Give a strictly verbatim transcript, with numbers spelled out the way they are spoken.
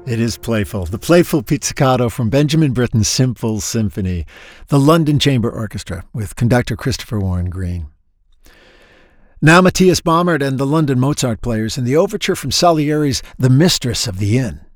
It is playful. The Playful Pizzicato from Benjamin Britten's Simple Symphony, the London Chamber Orchestra with conductor Christopher Warren Green. Now Matthias Baumert and the London Mozart Players in the overture from Salieri's The Mistress of the Inn.